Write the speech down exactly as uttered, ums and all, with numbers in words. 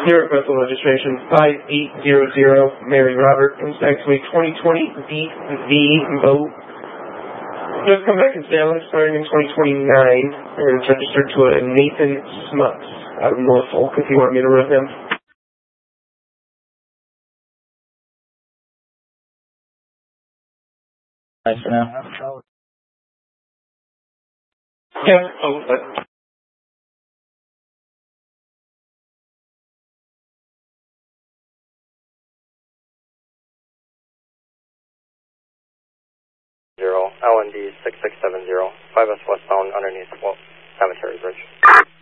Your vessel registration five eight zero zero, Mary Robert, Inspect Week twenty twenty D V boat. Just come back and sail starting in twenty twenty-nine, and it's registered to a Nathan Smuts out of Norfolk, if you want me to run him. Nice for now. Yeah, oh, but... L N D six six seven zero, five S westbound underneath well, Cemetery Bridge.